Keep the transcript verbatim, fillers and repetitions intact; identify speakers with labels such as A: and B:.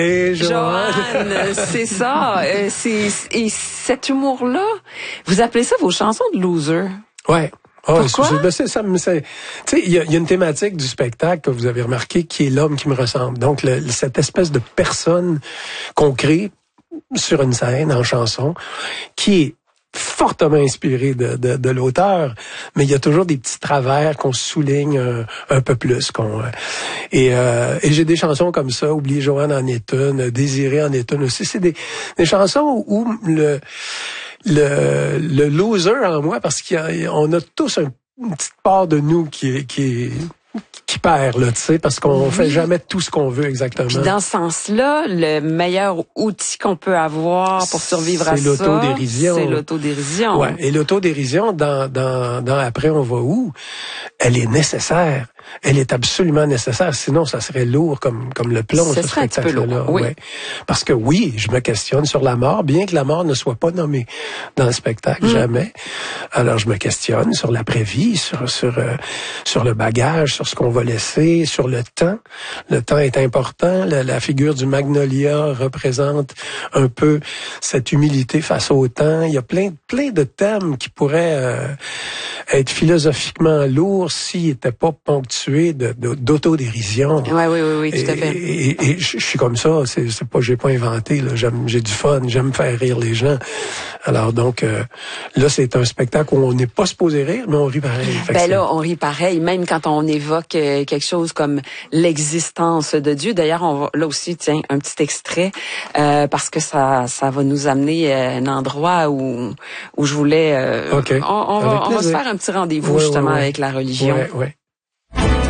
A: Et Joanne,
B: Joanne, c'est ça. Euh, c'est, et cet humour-là, vous appelez ça vos chansons de loser.
A: Ouais. Oh,
B: Pourquoi?
A: C'est, c'est, ça, c'est, tu sais, il y a, y a une thématique du spectacle que vous avez remarqué qui est l'homme qui me ressemble. Donc, le, cette espèce de personne qu'on crée sur une scène, en chanson, qui est fortement inspiré de, de, de l'auteur, mais il y a toujours des petits travers qu'on souligne un, un peu plus. Qu'on, et, euh, et j'ai des chansons comme ça, Oublier Joanne en est une, Désiré en est une aussi. C'est des, des chansons où le, le, le loser en moi, parce qu'on a, a tous un, une petite part de nous qui est... Qui est qui perd, là, tu sais, parce qu'on oui. fait jamais tout ce qu'on veut exactement.
B: Puis dans ce sens-là, le meilleur outil qu'on peut avoir pour survivre à ça,
A: c'est l'autodérision.
B: C'est l'autodérision.
A: Ouais. Et l'autodérision, dans, dans, dans Après on va où, elle est nécessaire. Elle est absolument nécessaire. Sinon, ça serait lourd comme, comme le plomb,
B: ce,
A: ce
B: serait un petit peu lourd, oui.
A: Ouais. Parce que oui, je me questionne sur la mort, bien que la mort ne soit pas nommée dans le spectacle, mm. jamais. Alors, je me questionne sur l'après-vie, sur, sur, euh, sur le bagage, sur ce qu'on va laisser, sur le temps. Le temps est important. La, la figure du Magnolia représente un peu cette humilité face au temps. Il y a plein, plein de thèmes qui pourraient euh, être philosophiquement lourds s'ils n'étaient pas ponctués de, de, d'autodérision.
B: Oui, oui, oui, oui, tout à fait.
A: Et, et, et je suis comme ça. C'est, c'est pas, j'ai pas inventé. Là. J'aime, j'ai du fun. J'aime faire rire les gens. Alors donc, euh, là, c'est un spectacle où on n'est pas supposé rire, mais on rit pareil. Fait
B: ben là, on rit pareil, même quand on évoque euh, quelque chose comme l'existence de Dieu. D'ailleurs, on va là aussi, tiens, un petit extrait, euh, parce que ça, ça va nous amener à un endroit où, où je voulais. Euh,
A: okay.
B: on, on, va, on va se faire un petit rendez-vous
A: ouais,
B: justement
A: ouais, ouais.
B: avec la religion.
A: Ouais, ouais.